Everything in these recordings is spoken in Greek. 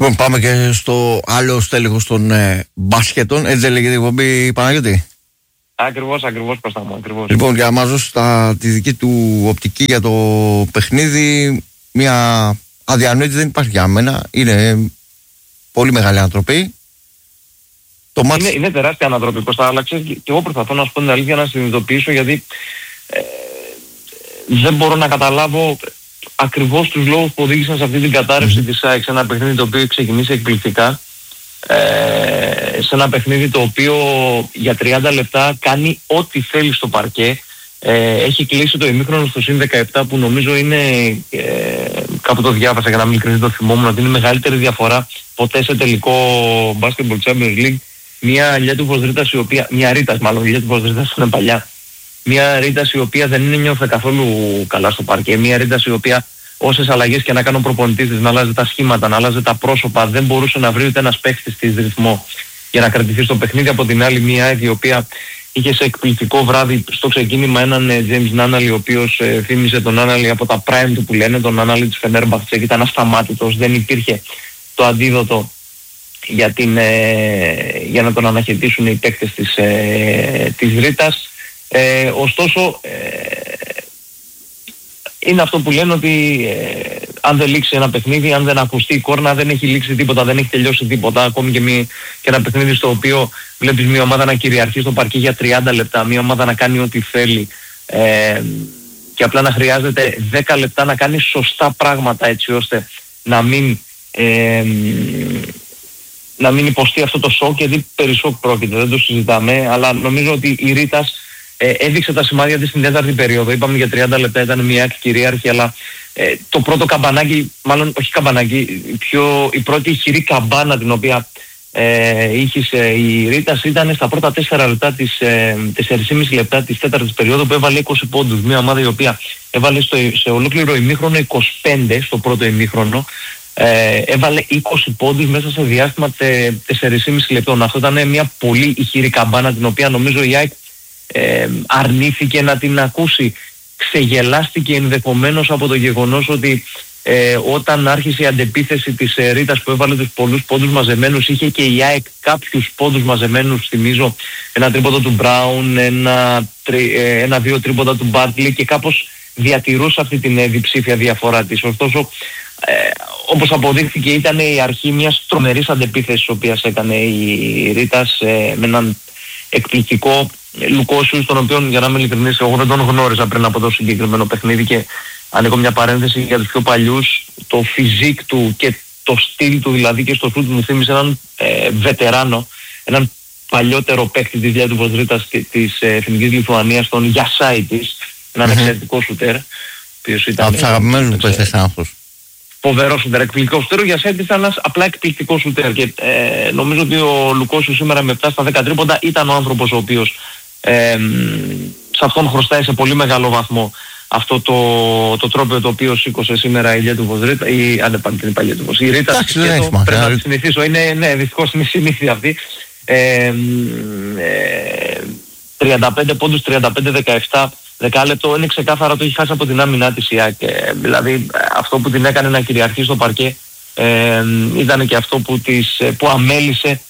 Λοιπόν, πάμε και στο άλλο στέλεχος των μπάσκετων. Έτσι δεν λέγεται η εκπομπή, Παναγιώτη? Ακριβώς, Κώστα μου, ακριβώς. Λοιπόν, για να μας δώσει τη δική του οπτική για το παιχνίδι, μια αδιανόητη δεν υπάρχει για μένα. Είναι πολύ μεγάλη ανατροπή. Είναι τεράστια ανατροπή, Κώστα, αλλά ξέρεις, και εγώ προσπαθώ να σου πω την αλήθεια, να συνειδητοποιήσω, γιατί δεν μπορώ να καταλάβω ακριβώς τους λόγους που οδήγησαν σε αυτή την κατάρρευση της ΑΕΚ, σε ένα παιχνίδι το οποίο ξεκινήσει εκπληκτικά, σε ένα παιχνίδι το οποίο για 30 λεπτά κάνει ό,τι θέλει στο παρκέ. Έχει κλείσει το ημίχρονο στο συν 17, που νομίζω είναι, κάπου το διάβασα για να μην ειλικρινής, το θυμόμουν, ότι είναι η μεγαλύτερη διαφορά ποτέ σε τελικό Basketball Champions League. Μια Λιέτουβος Ρήτας, η οποία, μια Ρήτας μάλλον, η Λιέτουβος Ρήτας είναι παλιά, μια Ρήτας η οποία δεν νιώθε καθόλου καλά στο παρκέ, μια Ρήτας η οποία όσες αλλαγές και να κάνει ο προπονητής της, να αλλάζει τα σχήματα, να αλλάζει τα πρόσωπα, δεν μπορούσε να βρει ούτε ένας παίχτης της ρυθμό για να κρατηθεί στο παιχνίδι. Από την άλλη, μια ΑΕΚ η οποία είχε σε εκπληκτικό βράδυ στο ξεκίνημα έναν James Nunnally, ο οποίος θύμισε τον Nunnally από τα prime του που λένε, τον Nunnally της Φενέρμπαχτσε, και ήταν ασταμάτητος, δεν υπήρχε το αντίδοτο για να τον αναχαιτήσουν οι παίκτες της Ρήτας. Ωστόσο, είναι αυτό που λένε, ότι αν δεν λήξει ένα παιχνίδι, αν δεν ακουστεί η κόρνα, δεν έχει λήξει τίποτα, δεν έχει τελειώσει τίποτα. Ακόμη και ένα παιχνίδι στο οποίο βλέπεις μια ομάδα να κυριαρχεί στο παρκέ για 30 λεπτά, μια ομάδα να κάνει ό,τι θέλει, και απλά να χρειάζεται 10 λεπτά να κάνει σωστά πράγματα, έτσι ώστε να μην υποστεί αυτό το σοκ, γιατί περί σοκ πρόκειται, δεν το συζητάμε, αλλά νομίζω ότι η Ρήτας έδειξε τα σημάδια της στην τέταρτη περίοδο. Είπαμε για 30 λεπτά ήταν μια κυρίαρχη, αλλά το πρώτο καμπανάκι, μάλλον όχι καμπανάκι, η πρώτη ηχηρή καμπάνα την οποία ήχησε η Ρήτας ήταν στα πρώτα 4 λεπτά 4,5 λεπτά της τέταρτης περίοδου, που έβαλε 20 πόντους. Μια ομάδα η οποία έβαλε σε ολόκληρο ημίχρονο 25 στο πρώτο ημίχρονο. Έβαλε 20 πόντους μέσα σε διάστημα 4,5 λεπτών. Αυτό ήταν μια πολύ ηχηρή καμπάνα, την οποία νομίζω η ΑΕΚ αρνήθηκε να την ακούσει. Ξεγελάστηκε ενδεχομένως από το γεγονός ότι όταν άρχισε η αντεπίθεση της Ρήτας, που έβαλε τους πολλούς πόντους μαζεμένους, είχε και η ΑΕΚ κάποιους πόντους μαζεμένους. Θυμίζω ένα τρίποντο του Μπράουν, ένα-δύο τρίποντα του Μπάρτλι, και κάπως διατηρούσε αυτή την διψήφια διαφορά της. Ωστόσο, όπως αποδείχθηκε, ήταν η αρχή μιας τρομερής αντεπίθεσης, η οποία έκανε η Ρήτας, με έναν εκπληκτικό Λουκόσιους, τον οποίο, για να είμαι ειλικρινής, εγώ δεν τον γνώριζα πριν από το συγκεκριμένο παιχνίδι, και ανοίγω μια παρένθεση για τους πιο παλιούς, το φιζίκ του και το στυλ του, δηλαδή και στο σούτ, μου θύμισε έναν βετεράνο, έναν παλιότερο παίκτη της Λιέτουβος Ρήτας της Εθνικής Λιθουανίας, τον Γιασάιτης, έναν εξαιρετικό σουτέρ, από τους αγαπημένους μου παίκτες άνθρωπος. Φοβερό σουτέρ, εκπληκτικό σουτέρ. Ο Γιασάιτης ήταν ένας απλά εκπληκτικό σουτέρ, και νομίζω ότι ο Λουκόσιους σήμερα με 7 στα 10 τρίποντα ήταν ο άνθρωπος ο οποίος σε αυτόν χρωστάει σε πολύ μεγάλο βαθμό αυτό το τρόπο το οποίο σήκωσε σήμερα η Λιέτουβος Ρίτα, η Ρίτα. Πρέπει να τη συνηθίσω, ναι, δυστυχώς είναι η συνήθεια αυτή. 35 πόντους, 35-17 δεκάλεπτο, είναι ξεκάθαρα το έχει χάσει από την άμυνά της η ΑΕΚ. Δηλαδή αυτό που την έκανε να κυριαρχεί στο παρκέ ήταν και αυτό που αμέλησε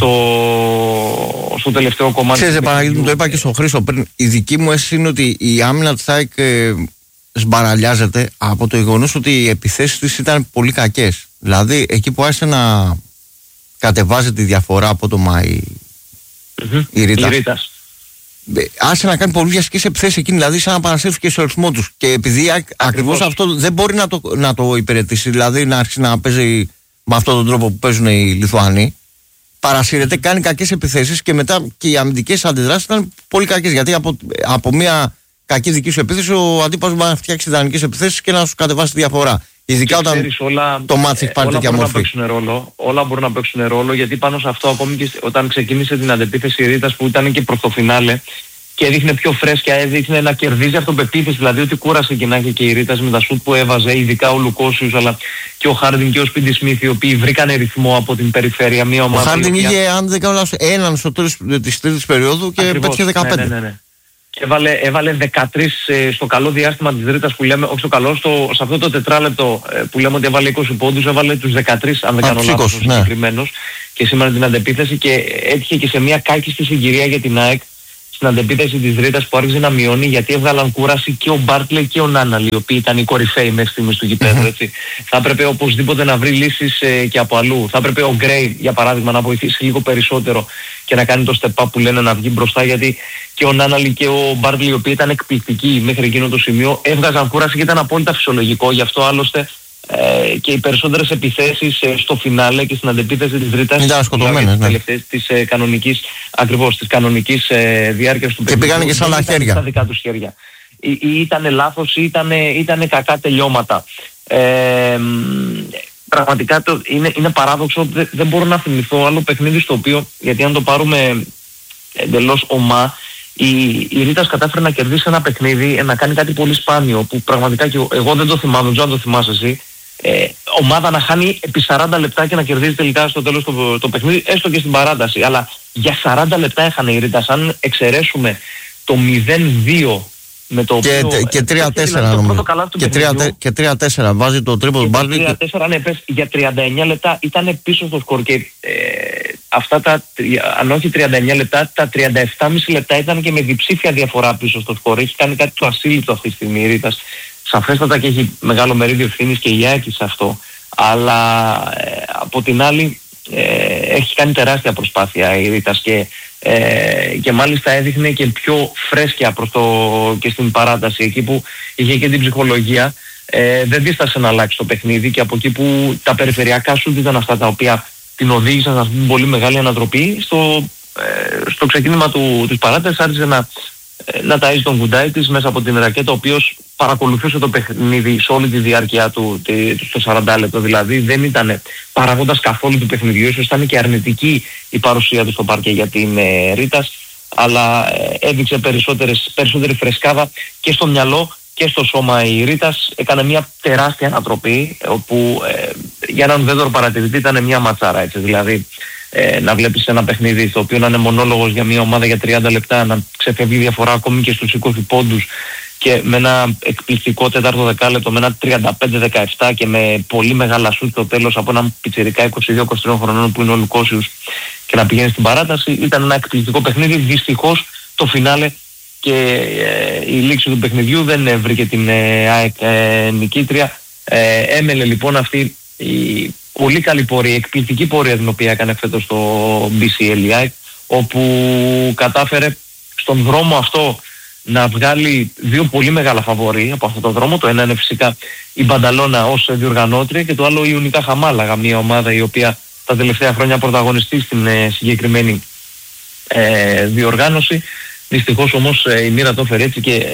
στο τελευταίο κομμάτι. Ξέρετε, Παναγιώτη, το είπα και στον Χρήστο πριν, η δική μου αίσθηση είναι ότι η άμυνα της ΑΕΚ σμπαραλιάζεται από το γεγονός ότι οι επιθέσεις της ήταν πολύ κακές. Δηλαδή εκεί που άρχισε να κατεβάζει τη διαφορά από το Μάη η Ρήτας, άρχισε να κάνει πολύ βιαστικές επιθέσεις εκείνη, δηλαδή σαν να παρασύρθηκε στο ρυθμό τους. Και επειδή ακριβώς αυτό δεν μπορεί να το υπηρετήσει, δηλαδή να άρχισε να παίζει με αυτόν τον τρόπο που παίζουν οι Λιθουανοί, παρασύρεται, κάνει κακές επιθέσεις, και μετά και οι αμυντικές αντιδράσεις ήταν πολύ κακές. Γιατί από μια κακή δική σου επίθεση, ο αντίπαλος μπορεί να φτιάξει ιδανικές επιθέσεις και να σου κατεβάσει τη διαφορά. Ειδικά όταν το μάτς έχει πάρει τέτοια μορφή. Όλα μπορούν να παίξουν ρόλο, γιατί πάνω σε αυτό, ακόμη και όταν ξεκίνησε την αντεπίθεση η Ρήτας, που ήταν και προς το φινάλε και έδειχνε πιο φρέσκια, έδειχνε να κερδίζει αυτοπεποίθηση, δηλαδή ότι κούρασε και να έχει και η Ρήτας με τα σουτ που έβαζε, ειδικά ο Λουκόσιους, αλλά και ο Χάρντιν και ο Σπίντι Σμιθ, οι οποίοι βρήκανε ρυθμό από την περιφέρεια. Μια ομάδα, ο Χάρντιν είχε, αν δεν κάνω λάθος, έναν στο τέλος της τρίτης περίοδου και πέτυχε 15. Ναι. Και έβαλε 13 στο καλό διάστημα της Ρήτας που λέμε, όχι στο καλό, σε αυτό το τετράλεπτο που λέμε ότι έβαλε 20 πόντους, έβαλε τους 13 αν δεν κάνω λάθος ο συγκεκριμένος, και σήμερα την αντεπίθεση, και έτυχε και σε μια κάκιστη συγκυρία για την ΑΕΚ στην αντεπίθεση της Ρήτας που άρχισε να μειώνει, γιατί έβγαλαν κούραση και ο Μπάρτλε και ο Νάναλ, οι οποίοι ήταν οι κορυφαίοι μέχρι στιγμής του γηπέδου, έτσι. Θα έπρεπε οπωσδήποτε να βρει λύσεις και από αλλού. Θα έπρεπε ο Γκρέι, για παράδειγμα, να βοηθήσει λίγο περισσότερο και να κάνει το step up που λένε, να βγει μπροστά, γιατί και ο Νάναλ και ο Μπάρτλε, οι οποίοι ήταν εκπληκτικοί μέχρι εκείνο το σημείο, έβγαζαν κούραση και ήταν απόλυτα φυσιολογικό. Γι' αυτό άλλωστε και οι περισσότερες επιθέσεις στο φινάλε και στην αντεπίθεση της Ρήτας ήταν σκοτωμένες, ναι. Της κανονικής, ακριβώς, της κανονικής διάρκειας του παιχνιδιού. Και πήγανε και σαν τα χέρια. Στα δικά τους χέρια. Ή ήταν λάθος ή ήταν κακά τελειώματα. Πραγματικά είναι παράδοξο, δεν μπορώ να θυμηθώ άλλο παιχνίδι στο οποίο, γιατί αν το πάρουμε εντελώς ομά, η Ρήτας κατάφερε να κερδίσει ένα παιχνίδι, να κάνει κάτι πολύ σπάνιο, που πραγματικά και εγώ δεν το θυμάμαι, δεν το θυμάσαι εσύ. Ομάδα να χάνει επί 40 λεπτά και να κερδίζει τελικά στο τέλος το παιχνίδι, έστω και στην παράταση. Αλλά για 40 λεπτά έχανε η Ρήτας. Αν εξαιρέσουμε το 0-2 με το οποίο... Και 3-4 νομίζω. Και 3-4 βάζει το τρίπο του Μπάρλι. 3-4, ναι, πες, για 39 λεπτά ήταν πίσω στο σκορ, και αυτά αν όχι 39 λεπτά, τα 37,5 λεπτά ήταν και με διψήφια διαφορά πίσω στο σκορ. Έχει κάνει κάτι το ασύλληπτο αυτή τη στιγμή η Ρήτας. Σαφέστατα και έχει μεγάλο μερίδιο ευθύνης και η ΑΕΚ σε αυτό. Αλλά από την άλλη έχει κάνει τεράστια προσπάθεια η Ρήτας, και μάλιστα έδειχνε και πιο φρέσκια και στην παράταση, εκεί που είχε και την ψυχολογία. Δεν δίστασε να αλλάξει το παιχνίδι, και από εκεί που τα περιφερειακά σουτ ήταν αυτά τα οποία την οδήγησαν σε αυτήν την πολύ μεγάλη ανατροπή, στο ξεκίνημα της παράτασης άρχισε να ταΐζει τον κουντάι της μέσα από την ρακέτα, ο οποίος παρακολουθούσε το παιχνίδι σε όλη τη διάρκεια του στο 40 λεπτό. Δηλαδή δεν ήταν παραγόντας καθόλου του παιχνιδιού, ίσως ήταν και αρνητική η παρουσία του στο πάρκε για την Ρήτας, αλλά έδειξε περισσότερη φρεσκάδα και στο μυαλό και στο σώμα η Ρήτας. Έκανε μια τεράστια ανατροπή, όπου για έναν ουδέτερο παρατηρητή ήταν μια ματσάρα, έτσι. Δηλαδή να βλέπεις ένα παιχνίδι στο οποίο να είναι μονόλογος για μια ομάδα για 30 λεπτά, να ξεφεύγει διαφορά ακόμη και στους 20 πόντους, και με ένα εκπληκτικό τέταρτο δεκάλεπτο, με ένα 35-17 και με πολύ μεγάλα σουτ στο τέλος από έναν πιτσιρικά 22-23 χρονών που είναι ο Λουκόσιους, και να πηγαίνει στην παράταση. Ήταν ένα εκπληκτικό παιχνίδι. Δυστυχώς το φινάλε και η λήξη του παιχνιδιού δεν βρήκε την ΑΕΚ νικήτρια. Έμελε λοιπόν αυτή η πολύ καλή πορεία, εκπληκτική πορεία την οποία έκανε φέτος στο BCL, όπου κατάφερε στον δρόμο αυτό να βγάλει δύο πολύ μεγάλα φαβορί από αυτό το δρόμο. Το ένα είναι φυσικά η Μπανταλώνα ως διοργανώτρια, και το άλλο η Ιουνικά Χαμάλαγα, μια ομάδα η οποία τα τελευταία χρόνια πρωταγωνιστεί στην συγκεκριμένη διοργάνωση. Δυστυχώς όμως η μοίρα το έφερε έτσι, και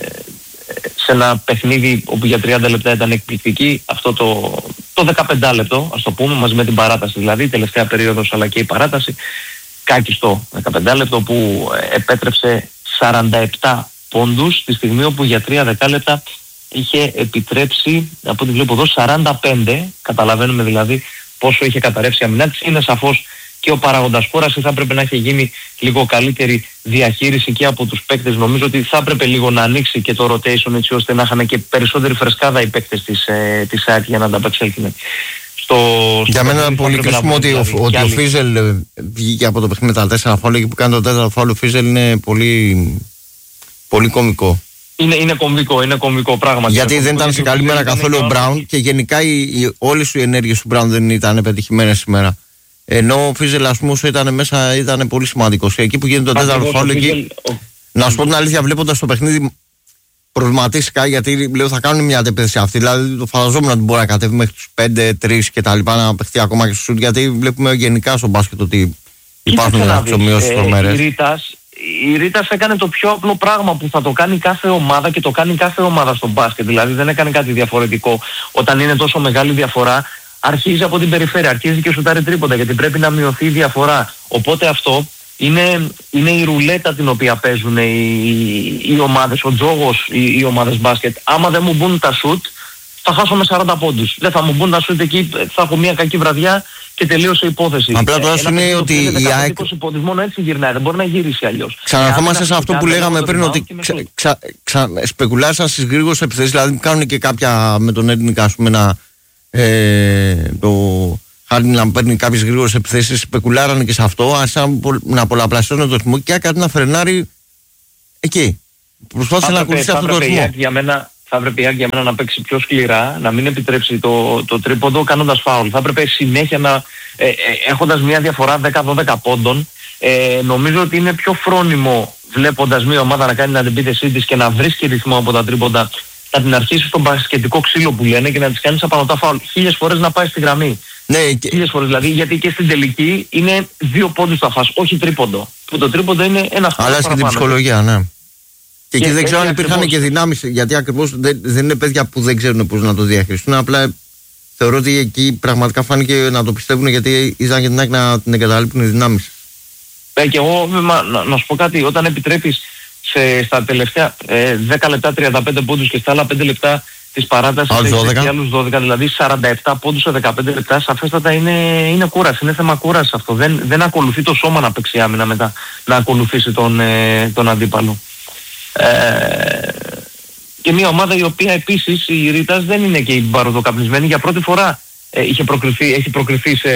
σε ένα παιχνίδι όπου για 30 λεπτά ήταν εκπληκτική, αυτό το 15 λεπτό, ας το πούμε, μαζί με την παράταση, δηλαδή η τελευταία περίοδος αλλά και η παράταση, κάκιστο 15 λεπτό που επέτρεψε 47 πόντους, τη στιγμή όπου για 3 δεκάλεπτα είχε επιτρέψει, από ό,τι βλέπω εδώ, 45. Καταλαβαίνουμε δηλαδή πόσο είχε καταρρεύσει η αμυνά της. Είναι σαφώς και ο παράγοντας κούραση, θα έπρεπε να έχει γίνει λίγο καλύτερη διαχείριση και από τους παίκτες. Νομίζω ότι θα έπρεπε λίγο να ανοίξει και το rotation, έτσι ώστε να είχαν και περισσότερη φρεσκάδα οι παίκτες της ΑΕΚ για να ανταπεξέλθουν. Για μένα είναι πολύ κρίσιμο ότι ο Φίζελ βγήκε από το παιχνίδι με τα 4 φάουλ, και που κάνει το 4ο φάουλ ο Φίζελ είναι πολύ, πολύ κωμικό. Είναι κωμικό πράγμα. Γιατί δεν ήταν σε καλή μέρα καθόλου ο Μπράουν, και γενικά όλες οι ενέργειες του Μπράουν δεν ήταν πετυχημένες σήμερα. Ενώ ο Φίζελ, ας πούμε, όσο ήταν μέσα, ήταν πολύ σημαντικός. Εκεί που γίνεται το 4ο φάουλ, εκεί. Να σου πω την αλήθεια, βλέποντας το παιχνίδι, προβληματίστηκα, γιατί λέω θα κάνουν μια αντεπίθεση αυτή. Δηλαδή το φανταζόμουν ότι μπορεί να κατέβει μέχρι τους 5-3 και τα λοιπά, να παιχτεί ακόμα και στο σουτ, γιατί βλέπουμε γενικά στο μπάσκετ ότι υπάρχουν αυξομοιώσεις τρομερές. Η Ρήτας έκανε το πιο απλό πράγμα που θα το κάνει κάθε ομάδα, και το κάνει κάθε ομάδα στο μπάσκετ. Δηλαδή δεν έκανε κάτι διαφορετικό. Όταν είναι τόσο μεγάλη διαφορά, αρχίζει από την περιφέρεια, αρχίζει και σουτάρει τρίποντα, γιατί πρέπει να μειωθεί η διαφορά. Οπότε αυτό είναι η ρουλέτα την οποία παίζουν οι ομάδες, ο τζόγος οι ομάδες μπάσκετ. Άμα δεν μου μπουν τα σουτ, θα χάσω με 40 πόντους. Δεν θα μου μπουν να σούτ εκεί, θα έχω μια κακή βραδιά και τελείωσε η υπόθεση. Απλά το άσο είναι ότι η ΑΕΚ. Μόνο έτσι γυρνάει, δεν μπορεί να γυρίσει αλλιώς. Ξαναρχόμαστε σε αυτό που λέγαμε πριν, ότι σπεκουλάσαν στις γρήγορες επιθέσεις. Δηλαδή κάνουν και κάποια με τον Έντνικα, ας πούμε, το Χάρντιν να παίρνει κάποιες γρήγορες επιθέσεις. Σπεκουλάρανε και σε αυτό, άρχισαν να πολλαπλασιώνουν το ρυθμό και κάτι να φρενάρει εκεί. Προσπάθησε να ακολουθήσει αυτό το ρυθμό. Θα έπρεπε η ΑΕΚ για μένα να παίξει πιο σκληρά, να μην επιτρέψει το τρίποντο κάνοντας φάουλ. Θα έπρεπε συνέχεια έχοντας μια διαφορά 10-12 πόντων. Νομίζω ότι είναι πιο φρόνιμο, βλέποντας μια ομάδα να κάνει την αντεπίθεσή της και να βρίσκει ρυθμό από τα τρίποντα, να την αρχίσει στον μπασκετικό ξύλο που λένε και να της κάνεις απανωτά φάουλ. 1000 φορές να πάει στη γραμμή. Ναι, 1000 φορές δηλαδή, γιατί και στην τελική είναι 2 πόντους θα φας, όχι τρίποντο. Που το τρίποντο είναι ένα χώρο. Αλλά στην ψυχολογία, ναι. Και εκεί δεν ξέρω αν υπήρχαν και δυνάμεις, γιατί ακριβώς δεν είναι παιδιά που δεν ξέρουν πώς να το διαχειριστούν. Απλά θεωρώ ότι εκεί πραγματικά φάνηκε να το πιστεύουν, γιατί είδαν και την ΑΕΚ να την εγκαταλείπουν οι δυνάμεις. Και εγώ να σου πω κάτι, όταν επιτρέπεις στα τελευταία 10 λεπτά 35 πόντους και στα άλλα 5 λεπτά της παράτασης και άλλους 12, δηλαδή 47 πόντους σε 15 λεπτά, σαφέστατα είναι κούραση, είναι θέμα κούραση αυτό. Δεν ακολουθεί το σώμα να παίξει άμυνα μετά, να ακολουθήσει τον αντίπαλο. Και μια ομάδα η οποία επίσης η Ρήτας δεν είναι και η παροδοκαπνισμένη, για πρώτη φορά έχει προκριθεί σε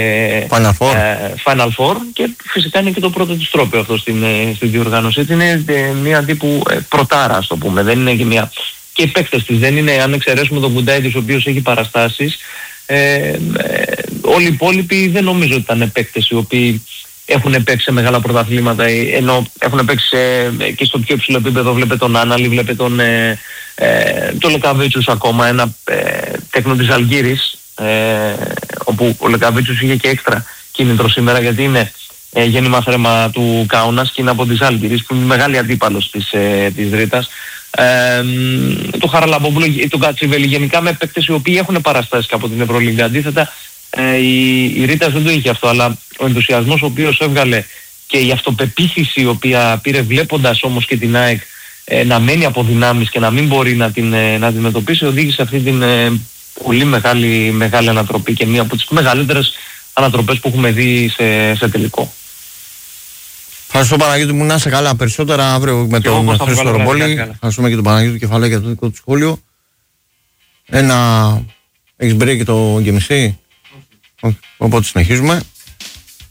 Final Four και φυσικά είναι και το πρώτο της τρόπαιο αυτό στην διοργάνωση. Έτσι είναι μια τύπου πρωτάρα, ας το πούμε, δεν είναι και μια... Και οι παίκτες της δεν είναι, αν εξαιρέσουμε τον Κουντάιτης ο οποίος έχει παραστάσεις, όλοι οι υπόλοιποι δεν νομίζω ότι ήταν παίκτες οι οποίοι έχουν παίξει σε μεγάλα πρωταθλήματα, ενώ έχουν παίξει και στο πιο υψηλό επίπεδο. Βλέπε τον Άναλη, βλέπε τον Λεκαβίτσους ακόμα, ένα τέκνο της Αλγύρης, όπου ο Λεκαβίτσους είχε και έξτρα κίνητρο σήμερα, γιατί είναι γέννημα θρέμα του Κάουνας και είναι από τις Αλγύρης, που είναι μεγάλη αντίπαλος της Ρήτας. Το Χαραλαμπόπουλο, τον Κατσιβέλη, γενικά με παίκτες οι οποίοι έχουν παραστάσεις από την Ευρωλίγκα. Αντίθετα, η Ρήτας δεν το είχε αυτό, αλλά ο ενθουσιασμός ο οποίος έβγαλε και η αυτοπεποίθηση η οποία πήρε, βλέποντας όμως και την ΑΕΚ να μένει από δυνάμεις και να μην μπορεί να την αντιμετωπίσει, οδήγησε αυτή την πολύ μεγάλη ανατροπή και μία από τις μεγαλύτερες ανατροπές που έχουμε δει σε τελικό. Ευχαριστώ Παναγιώτη μου, να είσαι καλά. Περισσότερα αύριο με τον Χρήστο Ρομπόλη. Ευχαριστούμε και τον Παναγιώτη Κεφαλέ για το δικό του σχόλιο. Έχεις break το γεμισή. Οπότε συνεχίζουμε.